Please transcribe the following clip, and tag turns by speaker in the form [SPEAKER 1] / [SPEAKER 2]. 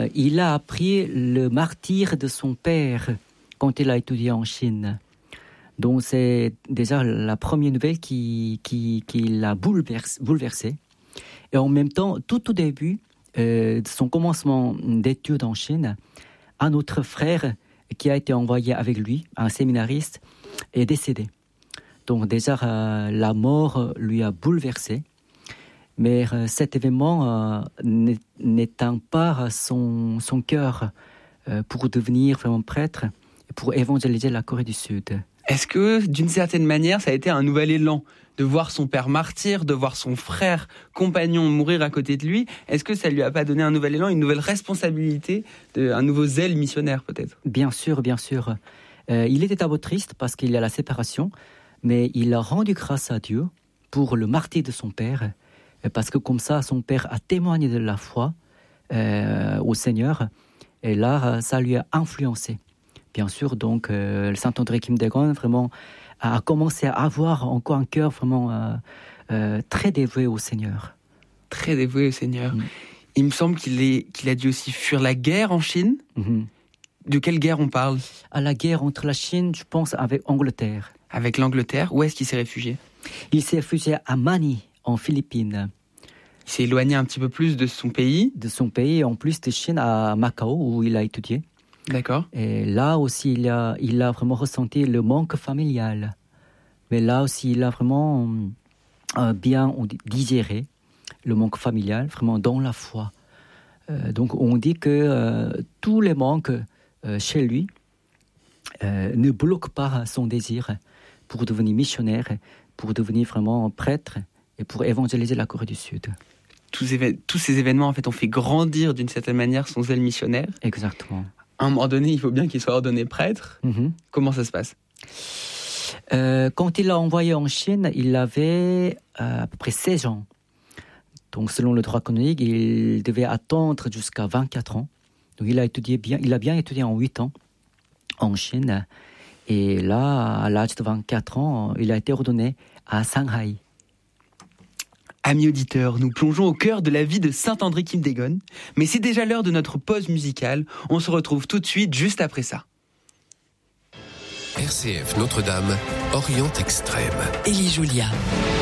[SPEAKER 1] il a appris le martyre de son père quand il a étudié en Chine. Donc c'est déjà la première nouvelle qui l'a bouleversé. Et en même temps, tout au début de son commencement d'études en Chine, un autre frère qui a été envoyé avec lui, un séminariste, est décédé. Donc déjà, la mort lui a bouleversé. Mais cet événement n'éteint pas son cœur pour devenir vraiment prêtre et pour évangéliser la Corée du Sud.
[SPEAKER 2] Est-ce que, d'une certaine manière, ça a été un nouvel élan de voir son père martyr, de voir son frère compagnon mourir à côté de lui? Est-ce que ça lui a pas donné un nouvel élan, une nouvelle responsabilité, un nouveau zèle missionnaire peut-être?
[SPEAKER 1] Bien sûr, bien sûr. Il était d'abord triste parce qu'il y a la séparation, mais il a rendu grâce à Dieu pour le martyre de son père, parce que comme ça, son père a témoigné de la foi au Seigneur, et là, ça lui a influencé. Bien sûr, donc, le Saint André Kim Dae-gon vraiment a commencé à avoir encore un cœur vraiment très dévoué au Seigneur.
[SPEAKER 2] Très dévoué au Seigneur. Il me semble qu'il a dû aussi fuir la guerre en Chine. De quelle guerre on parle?
[SPEAKER 1] À la guerre entre la Chine, je pense, avec Angleterre.
[SPEAKER 2] Avec l'Angleterre? Où est-ce qu'il s'est réfugié?
[SPEAKER 1] Il s'est réfugié à Manille, en Philippines.
[SPEAKER 2] Il s'est éloigné un petit peu plus de son pays?
[SPEAKER 1] De son pays, en plus de Chine, à Macao, où il a étudié.
[SPEAKER 2] D'accord.
[SPEAKER 1] Et là aussi, il a vraiment ressenti le manque familial. Mais là aussi, il a vraiment bien digéré le manque familial, vraiment dans la foi. Donc, on dit que tous les manques chez lui ne bloquent pas son désir pour devenir missionnaire, pour devenir vraiment prêtre et pour évangéliser la Corée du Sud.
[SPEAKER 2] Tous ces événements, en fait, ont fait grandir d'une certaine manière son zèle missionnaire.
[SPEAKER 1] Exactement.
[SPEAKER 2] À un moment donné, il faut bien qu'il soit ordonné prêtre. Comment ça se passe?
[SPEAKER 1] Quand il l'a envoyé en Chine, il avait à peu près 16 ans. Donc, selon le droit canonique, il devait attendre jusqu'à 24 ans. Donc, il a bien étudié en 8 ans en Chine. Et là, à l'âge de 24 ans, il a été ordonné à Shanghai.
[SPEAKER 2] Amis auditeurs, nous plongeons au cœur de la vie de Saint André Kim Dae-gon, mais c'est déjà l'heure de notre pause musicale. On se retrouve tout de suite, juste après ça.
[SPEAKER 3] RCF Notre-Dame, Orient Extrême.
[SPEAKER 4] Élie Julia.